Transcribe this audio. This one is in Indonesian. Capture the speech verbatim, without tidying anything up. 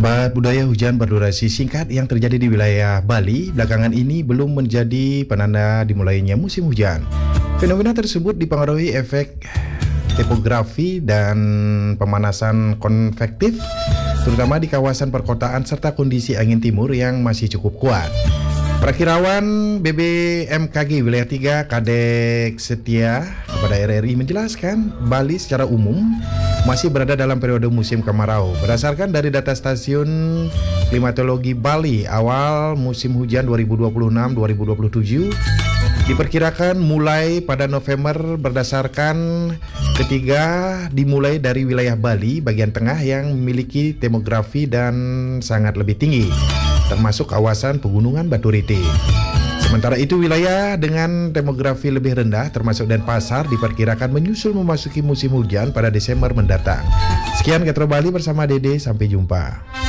Akibat budaya hujan berdurasi singkat yang terjadi di wilayah Bali, belakangan ini belum menjadi penanda dimulainya musim hujan. Fenomena tersebut dipengaruhi efek topografi dan pemanasan konvektif, terutama di kawasan perkotaan serta kondisi angin timur yang masih cukup kuat. Perakirawan B B M K G Wilayah tiga Kadek Setia kepada R R I menjelaskan Bali secara umum masih berada dalam periode musim kemarau. Berdasarkan dari data stasiun klimatologi Bali, awal musim hujan dua ribu dua puluh enam dua ribu dua puluh tujuh diperkirakan mulai pada November. Berdasarkan ketiga dimulai dari wilayah Bali bagian tengah yang memiliki demografi dan sangat lebih tinggi, termasuk kawasan pegunungan Batu Riti. Sementara itu wilayah dengan demografi lebih rendah termasuk Denpasar diperkirakan menyusul memasuki musim hujan pada Desember mendatang. Sekian Getro Bali bersama Dede, sampai jumpa.